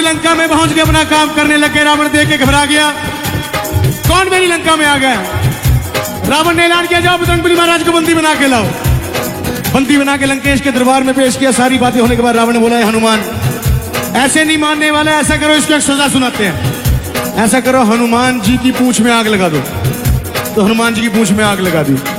लंका में पहुंच के अपना काम करने लगे। रावण देख के घबरा गया, कौन मेरी लंका में आ गया। रावण ने ऐलान किया, जाओ बजरंगबली महाराज को बंदी बना के लाओ। बंदी बना के लंकेश के दरबार में पेश किया। सारी बातें होने के बाद रावण ने बोला, हनुमान ऐसे नहीं मानने वाला, ऐसा करो, इसको एक सजा सुनाते हैं। ऐसा करो, हनुमान जी की पूंछ में आग लगा दो। तो हनुमान जी की पूंछ में आग लगा दी।